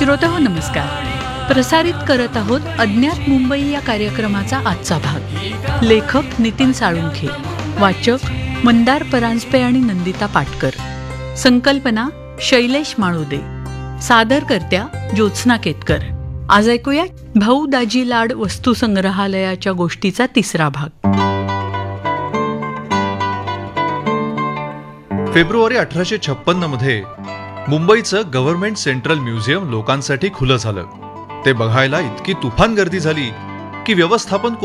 श्रोतेहो नमस्कार. प्रसारित करत आहोत अज्ञात मुंबई या कार्यक्रमाचा आजचा भाग. लेखक नितीन साळुंखे, वाचक मंदार परांजपे आणि नंदिता पाटकर, संकल्पना शैलेश माळुदे, सादरकर्त्या ज्योत्स्ना केतकर. आज ऐकूया भाऊ दाजी लाड वस्तू संग्रहालयाच्या गोष्टीचा तिसरा भाग. फेब्रुवारी 1856 मध्ये मुंबईचं गव्हर्नमेंट सेंट्रल म्युझियम लोकांसाठी खुलं झालं. ते बघायला इतकी तुफान गर्दी झाली की व्यवस्थापन